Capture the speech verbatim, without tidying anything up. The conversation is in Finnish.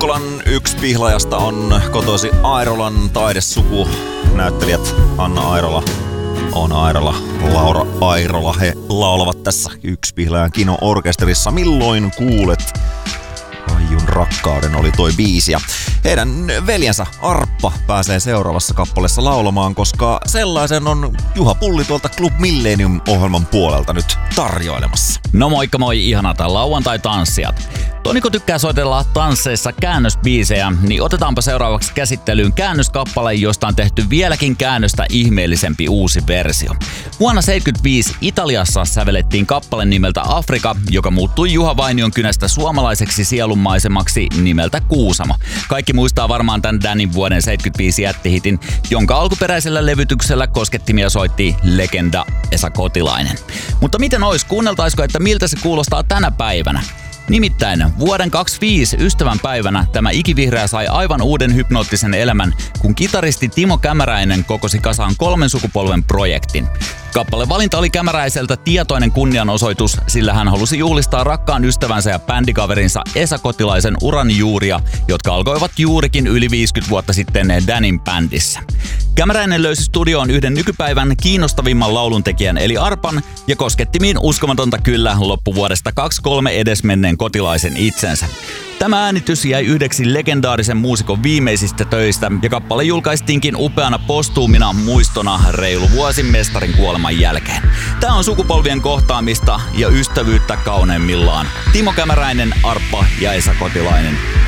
Kokkolan yksi pihlajasta on kotoisi Airolan taidesuku. Näyttelijät Anna Airola, Oona Airola, Laura Airola. He laulavat tässä Yksi pihlajan kino-orkesterissa. Milloin kuulet Aijun rakkauden oli toi biisi. Ja heidän veljensä Arppa pääsee seuraavassa kappaleessa laulamaan, koska sellaisen on Juha Pulli tuolta Club Millennium-ohjelman puolelta nyt tarjoilemassa. No moikka moi ihanat lauantai-tanssijat. Toniko tykkää soitella tansseissa käännösbiisejä, niin otetaanpa seuraavaksi käsittelyyn käännöskappale, josta on tehty vieläkin käännöstä ihmeellisempi uusi versio. Vuonna seitsemänkymmentäviisi Italiassa sävelettiin kappale nimeltä Afrika, joka muuttui Juha Vainion kynästä suomalaiseksi sielunmaisemaksi nimeltä Kuusamo. Kaikki muistaa varmaan tämän Danin vuoden seitsemänkymmentäviisi jättihitin, jonka alkuperäisellä levytyksellä koskettimia soitti legenda Esa Kotilainen. Mutta miten ois, kuunneltaisiko, että miltä se kuulostaa tänä päivänä? Nimittäin vuoden kaksikymmentäviisi ystävänpäivänä tämä ikivihreä sai aivan uuden hypnoottisen elämän, kun kitaristi Timo Kämäräinen kokosi kasaan kolmen sukupolven projektin. Kappale valinta oli Kämäräiseltä tietoinen kunnianosoitus, sillä hän halusi juhlistaa rakkaan ystävänsä ja bändikaverinsa Esa Kotilaisen uran juuria, jotka alkoivat juurikin yli viisikymmentä vuotta sitten Danin bändissä. Kämäräinen löysi studioon yhden nykypäivän kiinnostavimman lauluntekijän eli Arpan ja koskettimiin uskomatonta kyllä loppuvuodesta kaksikymmentäkolme edesmenneen Kotilaisen itsensä. Tämä äänitys jäi yhdeksi legendaarisen muusikon viimeisistä töistä ja kappale julkaistiinkin upeana postuumina muistona reilu vuosi mestarin kuoleman jälkeen. Tämä on sukupolvien kohtaamista ja ystävyyttä kauneimmillaan. Timo Kämäräinen, Arppa ja Esa Kotilainen.